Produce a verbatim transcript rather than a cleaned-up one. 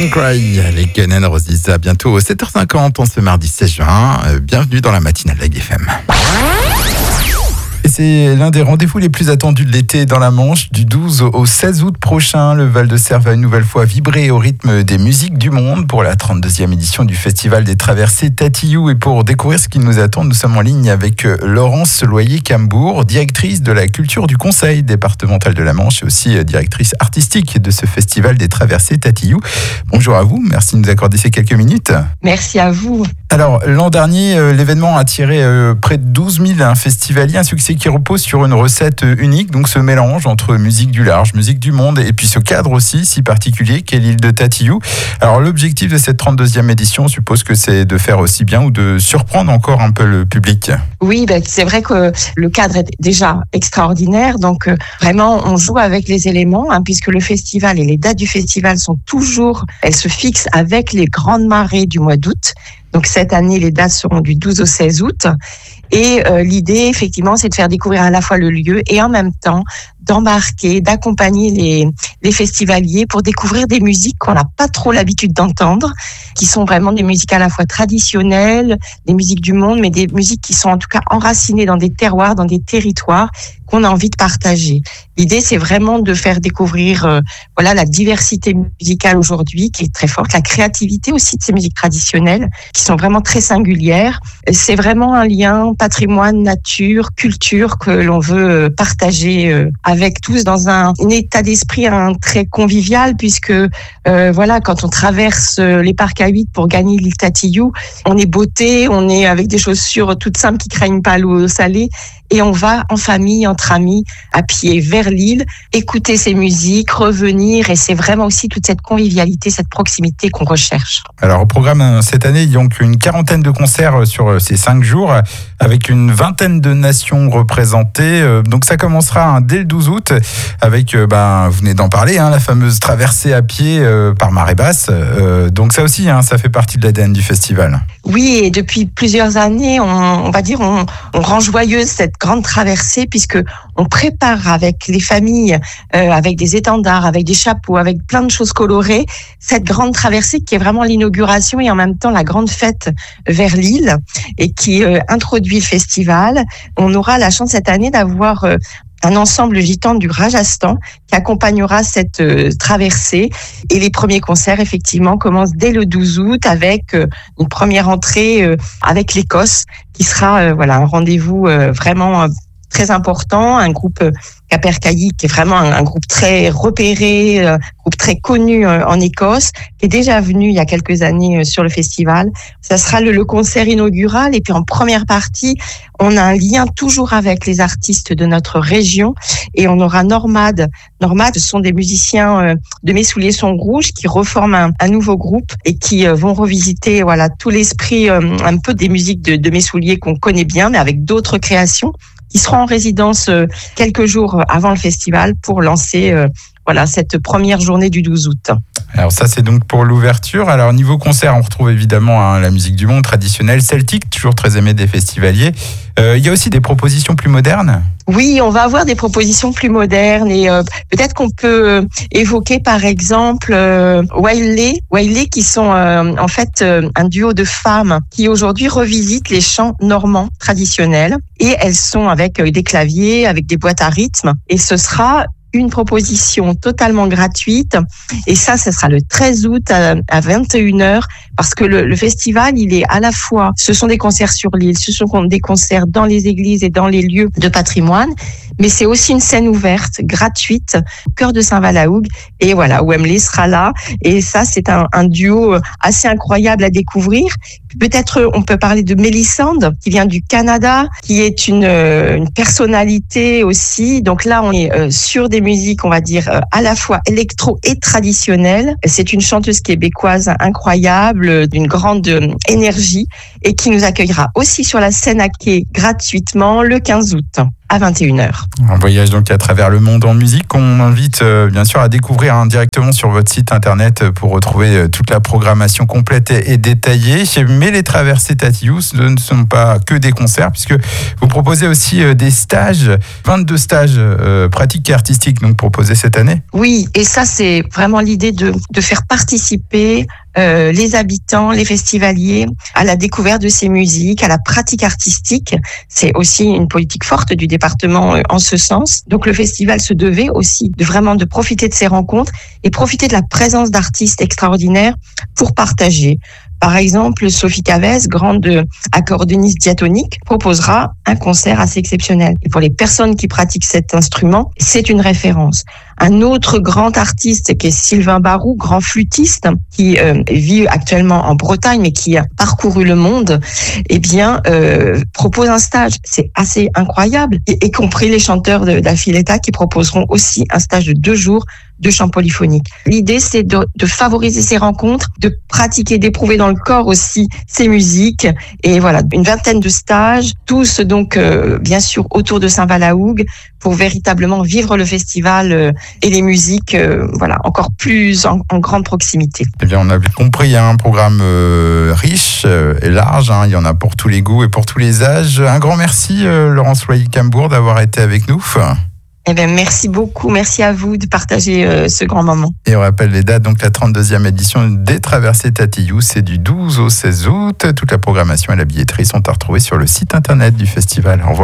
Don't Cry, les Guns N' Roses, à bientôt sept heures cinquante en ce mardi seize juin. Bienvenue dans la matinale de F M. Et c'est l'un des rendez-vous les plus attendus de l'été dans la Manche. Du douze au seize août prochain, le Val-de-Serre va une nouvelle fois vibrer au rythme des musiques du monde pour la trente-deuxième édition du Festival des Traversées Tatillou. Et pour découvrir ce qui nous attend, nous sommes en ligne avec Laurence Loyer-Cambourg, directrice de la culture du Conseil départemental de la Manche et aussi directrice artistique de ce Festival des Traversées Tatillou. Bonjour à vous, merci de nous accorder ces quelques minutes. Merci à vous. Alors, l'an dernier, l'événement a attiré près de douze mille festivaliers, un succès qui repose sur une recette unique, donc ce mélange entre musique du large, musique du monde et puis ce cadre aussi si particulier qu'est l'île de Tatillou. Alors l'objectif de cette trente-deuxième édition, on suppose que c'est de faire aussi bien ou de surprendre encore un peu le public. Oui, ben, c'est vrai que le cadre est déjà extraordinaire, donc euh, vraiment on joue avec les éléments, hein, puisque le festival et les dates du festival sont toujours, elles se fixent avec les grandes marées du mois d'août. Donc cette année, les dates seront du douze au seize août. Et euh, l'idée, effectivement, c'est de faire découvrir à la fois le lieu et en même temps d'embarquer, d'accompagner les, les festivaliers pour découvrir des musiques qu'on n'a pas trop l'habitude d'entendre, qui sont vraiment des musiques à la fois traditionnelles, des musiques du monde, mais des musiques qui sont en tout cas enracinées dans des terroirs, dans des territoires qu'on a envie de partager. L'idée, c'est vraiment de faire découvrir euh, voilà la diversité musicale aujourd'hui qui est très forte, la créativité aussi de ces musiques traditionnelles qui sont vraiment très singulières. C'est vraiment un lien patrimoine, nature, culture que l'on veut partager euh, avec tous dans un, un état d'esprit un, très convivial puisque euh, voilà quand on traverse les parcs à huit pour gagner l'île Tatillou, on est botté, on est avec des chaussures toutes simples qui craignent pas l'eau salée et on va en famille, entre amis, à pied vers l'île, écouter ces musiques, revenir et c'est vraiment aussi toute cette convivialité, cette proximité qu'on recherche. Alors au programme cette année, il y a donc une quarantaine de concerts sur ces cinq jours avec une vingtaine de nations représentées. Donc ça commencera dès le douze août avec, ben, vous venez d'en parler, hein, la fameuse traversée à pied euh, par marée basse. Euh, donc ça aussi, hein, ça fait partie de l'A D N du festival. Oui, et depuis plusieurs années, on, on va dire, on, on rend joyeuse cette grande traversée puisque on prépare avec les familles, euh, avec des étendards, avec des chapeaux, avec plein de choses colorées, cette grande traversée qui est vraiment l'inauguration et en même temps la grande fête vers l'île et qui euh, introduit le festival. On aura la chance cette année d'avoir euh, un ensemble gitan du Rajasthan qui accompagnera cette euh, traversée. Et les premiers concerts, effectivement, commencent dès le douze août avec euh, une première entrée euh, avec l'Écosse qui sera euh, voilà un rendez-vous euh, vraiment euh, très important, un groupe euh, Capercaillie qui est vraiment un, un groupe très repéré, un groupe très connu euh, en Écosse, qui est déjà venu il y a quelques années euh, sur le festival. Ça sera le, le concert inaugural et puis en première partie, on a un lien toujours avec les artistes de notre région et on aura Normad. Normad, ce sont des musiciens euh, de Mes Souliers sont rouges qui reforment un, un nouveau groupe et qui euh, vont revisiter voilà tout l'esprit euh, un peu des musiques de, de Mes Souliers qu'on connaît bien, mais avec d'autres créations. Ils seront en résidence euh, quelques jours avant le festival pour lancer euh, voilà cette première journée du douze août. Alors ça c'est donc pour l'ouverture. Alors niveau concert, on retrouve évidemment hein, la musique du monde traditionnelle, celtique, toujours très aimée des festivaliers. Euh, il y a aussi des propositions plus modernes. Oui, on va avoir des propositions plus modernes et euh, peut-être qu'on peut euh, évoquer par exemple euh, Wailey, Wailey qui sont euh, en fait euh, un duo de femmes qui aujourd'hui revisitent les chants normands traditionnels et elles sont avec euh, des claviers, avec des boîtes à rythme et ce sera une proposition totalement gratuite et ça, ce sera le treize août à, à vingt et une heures parce que le, le festival, il est à la fois, ce sont des concerts sur l'île, ce sont des concerts dans les églises et dans les lieux de patrimoine, mais c'est aussi une scène ouverte, gratuite, au cœur de Saint-Valahougue et voilà, Wembley sera là et ça, c'est un, un duo assez incroyable à découvrir. Peut-être on peut parler de Mélissande qui vient du Canada, qui est une, une personnalité aussi. Donc là, on est sur des musiques, on va dire, à la fois électro et traditionnelles. C'est une chanteuse québécoise incroyable, d'une grande énergie. et qui nous accueillera aussi sur la scène à quai gratuitement le quinze août à vingt et une heures. Un voyage donc à travers le monde en musique qu'on invite euh, bien sûr à découvrir hein, directement sur votre site internet pour retrouver euh, toute la programmation complète et, et détaillée. Mais les traversées Tatiou, ce ne sont pas que des concerts puisque vous proposez aussi euh, des stages, vingt-deux stages euh, pratiques et artistiques donc proposés cette année. Oui, et ça c'est vraiment l'idée de, de faire participer Euh, les habitants, les festivaliers, à la découverte de ces musiques, à la pratique artistique. C'est aussi une politique forte du département euh, en ce sens. Donc le festival se devait aussi de vraiment de profiter de ces rencontres et profiter de la présence d'artistes extraordinaires pour partager. Par exemple, Sophie Cavez, grande accordéoniste diatonique, proposera un concert assez exceptionnel. Et pour les personnes qui pratiquent cet instrument, c'est une référence. Un autre grand artiste qui est Sylvain Barou, grand flûtiste, qui euh, vit actuellement en Bretagne mais qui a parcouru le monde, eh bien euh, propose un stage. C'est assez incroyable. Et, y compris les chanteurs de d'Alfiletta qui proposeront aussi un stage de deux jours de chant polyphonique. L'idée, c'est de, de favoriser ces rencontres, de pratiquer, d'éprouver dans le corps aussi ces musiques. Et voilà, une vingtaine de stages, tous donc euh, bien sûr autour de Saint-Valahougue, pour véritablement vivre le festival euh, et les musiques, euh, voilà, encore plus en, en grande proximité. Eh bien, on a compris, il y a un programme euh, riche euh, et large. Hein, il y en a pour tous les goûts et pour tous les âges. Un grand merci, euh, Laurence Loyer-Cambourg, d'avoir été avec nous. Eh bien, merci beaucoup. Merci à vous de partager euh, ce grand moment. Et on rappelle les dates, donc la trente-deuxième édition des Traversées Tatiou, c'est du douze au seize août. Toute la programmation et la billetterie sont à retrouver sur le site internet du festival. Au revoir.